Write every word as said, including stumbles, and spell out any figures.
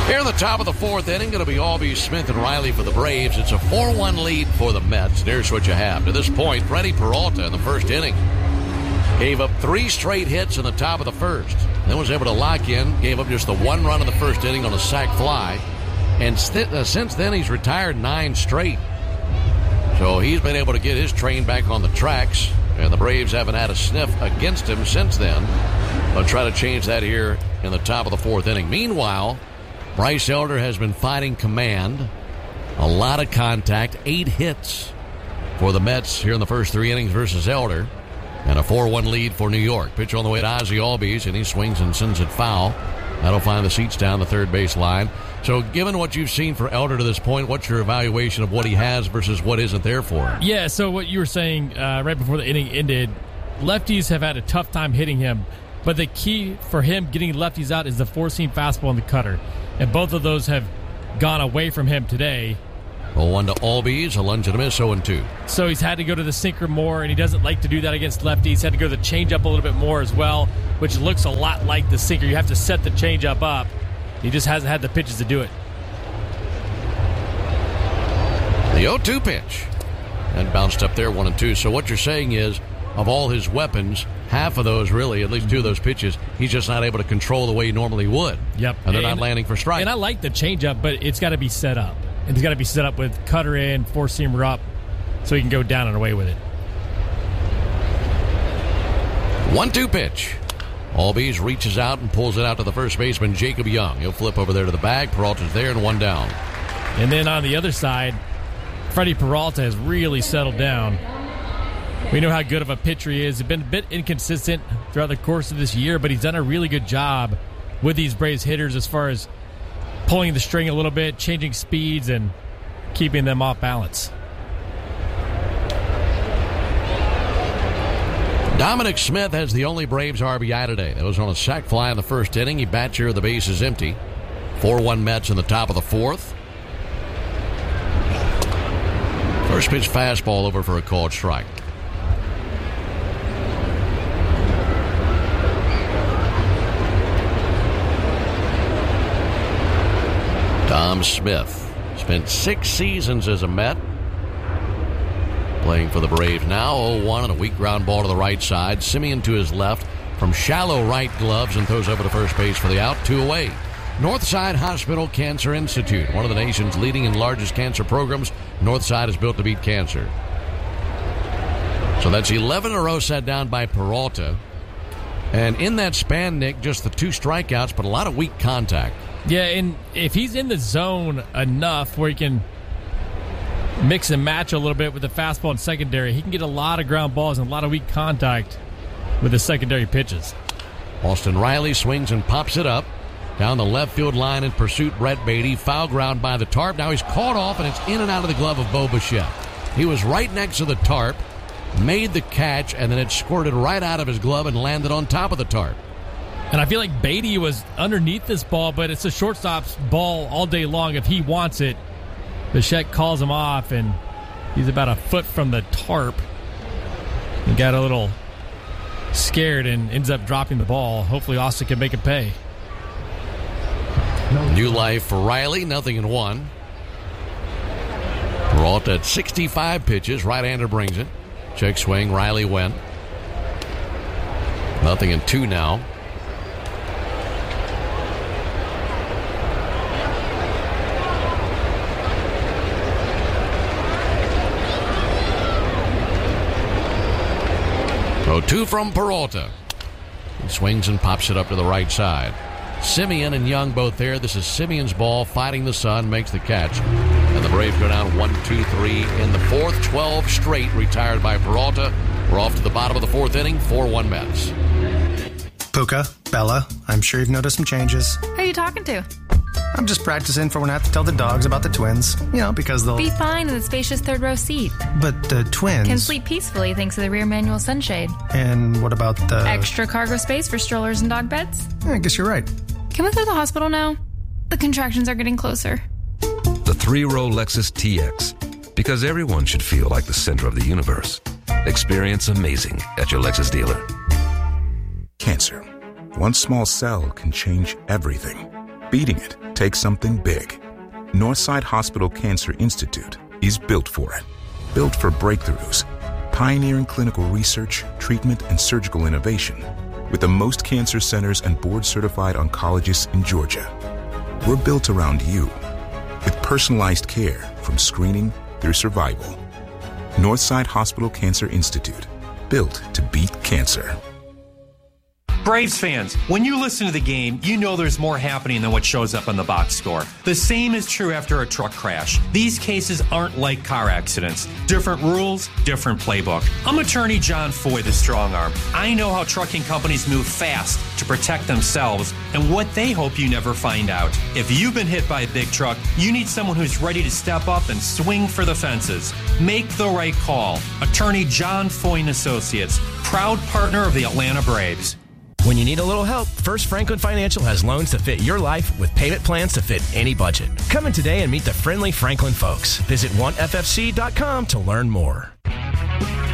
Here in the top of the fourth inning, going to be Albies, Smith, and Riley for the Braves. It's a four one lead for the Mets. Here's what you have. To this point, Freddie Peralta in the first inning gave up three straight hits in the top of the first. Then was able to lock in, gave up just the one run in the first inning on a sac fly. And st- uh, since then, he's retired nine straight. So he's been able to get his train back on the tracks. And the Braves haven't had a sniff against him since then. They'll try to change that here in the top of the fourth inning. Meanwhile, Bryce Elder has been fighting command. A lot of contact. Eight hits for the Mets here in the first three innings versus Elder. And a four one lead for New York. Pitch on the way to Ozzie Albies, and he swings and sends it foul. That'll find the seats down the third base line. So given what you've seen for Elder to this point, what's your evaluation of what he has versus what isn't there for him? Yeah, so what you were saying uh, right before the inning ended, lefties have had a tough time hitting him. But the key for him getting lefties out is the four-seam fastball and the cutter. And both of those have gone away from him today. oh one to Albies, a lunge and a miss, oh and two. So he's had to go to the sinker more, and he doesn't like to do that against lefties. He's had to go to the changeup a little bit more as well, which looks a lot like the sinker. You have to set the changeup up. He just hasn't had the pitches to do it. The oh two pitch. And bounced up there, one and two. So what you're saying is, of all his weapons, half of those really, at least two of those pitches, he's just not able to control the way he normally would. Yep. And they're and, not landing for strikes. And I like the changeup, but it's got to be set up. It's got to be set up with cutter in, four-seamer up, so he can go down and away with it. one two pitch. Albies reaches out and pulls it out to the first baseman, Jacob Young. He'll flip over there to the bag. Peralta's there and one down. And then on the other side, Freddie Peralta has really settled down. We know how good of a pitcher he is. He's been a bit inconsistent throughout the course of this year, but he's done a really good job with these Braves hitters as far as pulling the string a little bit, changing speeds, and keeping them off balance. Dominic Smith has the only Braves R B I today. That was on a sac fly in the first inning. He bats here, the base is empty. four one Mets in the top of the fourth. First pitch fastball over for a called strike. Dom Smith spent six seasons as a Met. Playing for the Braves now, oh one and a weak ground ball to the right side. Simeon to his left from shallow right gloves and throws over to first base for the out, two away. Northside Hospital Cancer Institute, one of the nation's leading and largest cancer programs. Northside is built to beat cancer. So that's eleven in a row set down by Peralta. And in that span, Nick, just the two strikeouts, but a lot of weak contact. Yeah, and if he's in the zone enough where he can mix and match a little bit with the fastball and secondary, he can get a lot of ground balls and a lot of weak contact with the secondary pitches. Austin Riley swings and pops it up. Down the left field line in pursuit, Brett Beatty. Foul ground by the tarp. Now he's caught off, and it's in and out of the glove of Bo Bichette. He was right next to the tarp, made the catch, and then it squirted right out of his glove and landed on top of the tarp. And I feel like Beatty was underneath this ball, but it's a shortstop's ball all day long if he wants it. Bichette calls him off, and he's about a foot from the tarp. He got a little scared and ends up dropping the ball. Hopefully Austin can make it pay. New life for Riley, nothing in one. Peralta at sixty-five pitches. Right-hander brings it. Check swing, Riley went. Nothing in two now. So two from Peralta. He swings and pops it up to the right side. Simeon and Young both there. This is Simeon's ball, fighting the sun, makes the catch. And the Braves go down one, two, three in the fourth. twelve straight retired by Peralta. We're off to the bottom of the fourth inning, four one Mets. Puka, Bella, I'm sure you've noticed some changes. Who are you talking to? I'm just practicing for when I have to tell the dogs about the twins. You know, because they'll... Be fine in the spacious third row seat. But the twins... Can sleep peacefully thanks to the rear manual sunshade. And what about the... Extra cargo space for strollers and dog beds? Yeah, I guess you're right. Can we go to the hospital now? The contractions are getting closer. The three-row Lexus T X. Because everyone should feel like the center of the universe. Experience amazing at your Lexus dealer. Cancer. One small cell can change everything. Beating it takes something big. Northside Hospital Cancer Institute is built for it. Built for breakthroughs, pioneering clinical research, treatment, and surgical innovation, with the most cancer centers and board-certified oncologists in Georgia. We're built around you, with personalized care from screening through survival. Northside Hospital Cancer Institute, built to beat cancer. Braves fans, when you listen to the game, you know there's more happening than what shows up on the box score. The same is true after a truck crash. These cases aren't like car accidents. Different rules, different playbook. I'm attorney John Foy, the strong arm. I know how trucking companies move fast to protect themselves and what they hope you never find out. If you've been hit by a big truck, you need someone who's ready to step up and swing for the fences. Make the right call. Attorney John Foy and Associates, proud partner of the Atlanta Braves. When you need a little help, First Franklin Financial has loans to fit your life with payment plans to fit any budget. Come in today and meet the friendly Franklin folks. Visit one f f c dot com to learn more.